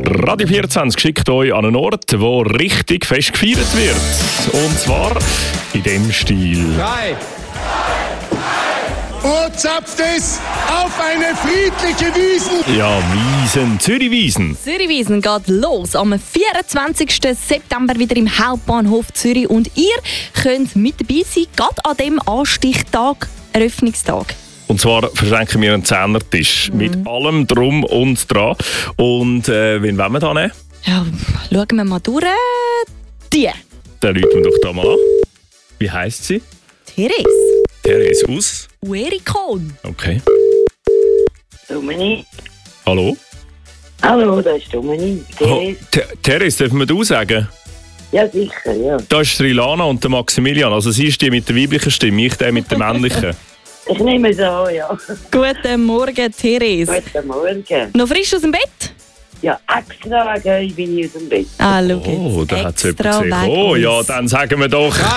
Radio 24 schickt euch an einen Ort, wo richtig fest gefeiert wird. Und zwar in dem Stil. 3. Uhr zapft es auf eine friedliche Wiesn. Ja, Wiesn, Zürich-Wiesn. Zürich-Wiesn geht los am 24. September wieder im Hauptbahnhof Zürich. Und ihr könnt mit dabei sein, gerade an dem Anstichtag, Eröffnungstag. Und zwar verschenken wir einen Zehnertisch mit allem Drum und Dran. Und wen wollen wir da nehmen? Ja, schauen wir mal durch. Die. Dann rufen wir doch da mal an. Wie heisst sie? Therese. Therese aus? Uerikon. Okay. Dominik. Hallo? Hallo, das ist Dominik. Oh, Therese, dürfen wir du sagen? Ja, sicher, ja. Da ist Rilana und der Maximilian. Also sie ist die mit der weiblichen Stimme, ich der mit der männlichen. Ich nehme es an, ja. Guten Morgen, Therese. Guten Morgen. Noch frisch aus dem Bett? Ja, extra wegen bin ich aus dem Bett. Ah, schau Oh, jetzt. da hat es jemand Extra gesehen. wegen Oh uns. ja, dann sagen wir doch. 3.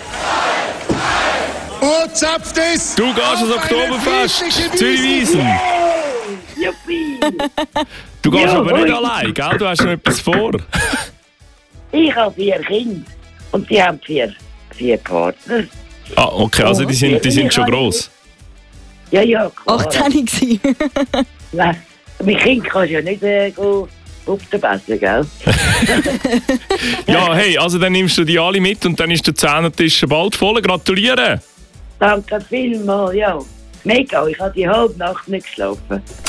Uhr zapft es. Du gehst ans auf eine Oktoberfest, friedliche Zürich-Wiesn. Juppie! Du gehst Ja, aber nicht hoi. allein, gell? Du hast noch etwas vor. Ich habe 4 Kinder und die haben 4 Partner. Ah, okay, also die sind schon gross. Ja, ja, klar. 18 gsi. Nein, mein Kind kannst ja nicht auf den Bessen, gell? Ja, hey, also dann nimmst du die alle mit und dann ist der Zehnertisch bald voll. Gratulieren! Danke vielmals, ja. Mega, ich habe die halbe Nacht nicht geschlafen.